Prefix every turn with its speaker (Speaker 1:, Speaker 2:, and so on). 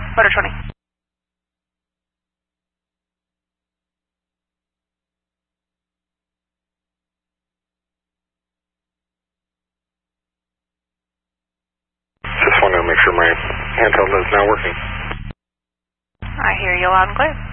Speaker 1: Motor 20.
Speaker 2: Just wanted to make sure my handheld is now working.
Speaker 1: I hear you loud and clear.